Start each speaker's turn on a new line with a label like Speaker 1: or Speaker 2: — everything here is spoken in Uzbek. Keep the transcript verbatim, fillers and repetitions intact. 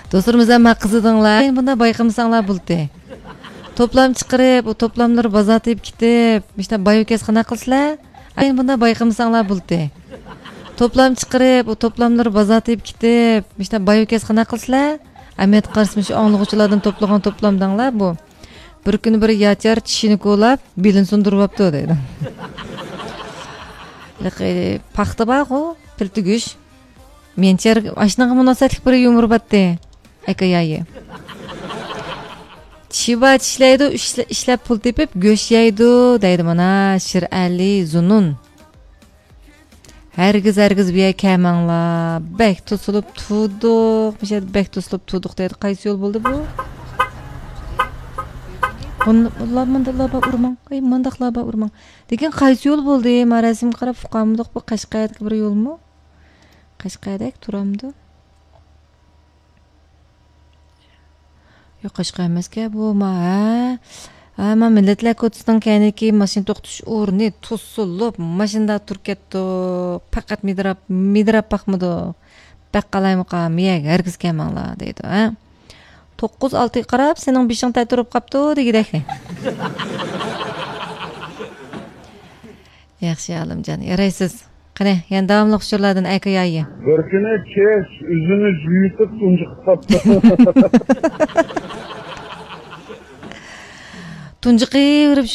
Speaker 1: Dostlarımız ama kızıdınlar. Bunda bayqamısаңlar buldu. Toplam çıkarıp, o toplamları bazatayıp gidip, işte bayökes qana qılsılar. Ayın bunda bayqamısаңlar buldu. Toplam çıkarıp, o toplamları bazatayıp gidip, işte bayökes qana qılsılar. Ahmet Qarsmış anlıqçılardan toplagan toplamdanlar bu. Bir kuni bir yachar tishini ko'lab, belin sundiribdi deydi. Laqay paxta baqo, piltigush. Mencher ashnaqa munosabatlik bir yumur batdi. Akayayi. Chiba tishlaydi, ishlab pul tepib go'sht yeydi deydi mana Shir Ali Zunun. Hergiz hergiz bir kamanglar. Bek tusulib tuduq, mishat bek tusulib tuduq deydi. Qaysi yo'l bo'ldi bu? Bunlar mandalaba urmang, ay mandaqlaba urmang. Degan qaysi yo'l bo'ldi? Marasim qarab fuqamdiq bu Qashqadaryoga bir yo'lmi? Qashqadaryoda turamdi. Yo'q, Qashqadaryo emasga bu ma. Ama millatlar ko'tsidan kaniki mashina to'xtash o'rni to'silib, mashinada turib ketdi. Faqat midrab, midrab baxmidi. Baqqalaymi qamiyag, hergiz kamanglar deydi, ha? to'qqiz olti qarab, sening beshing tay turib qapti degidek. Yaxshi Alimjon, yaraysiz. Qani, yana davomli hushurlardan aykayayi.
Speaker 2: Bir kuni kech o'zini yutib tunjiqib qapti.
Speaker 1: Tunjiqib urib